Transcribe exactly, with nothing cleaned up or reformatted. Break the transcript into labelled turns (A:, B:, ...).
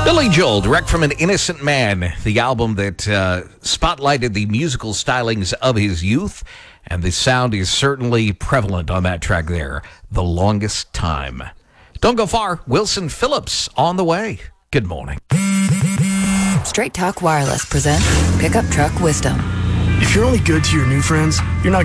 A: Billy Joel, direct from An Innocent Man, the album that uh, spotlighted the musical stylings of his youth, and the sound is certainly prevalent on that track there, The Longest Time. Don't go far. Wilson Phillips on the way. Good morning.
B: Straight Talk Wireless presents Pickup Truck Wisdom.
C: If you're only good to your new friends, you're not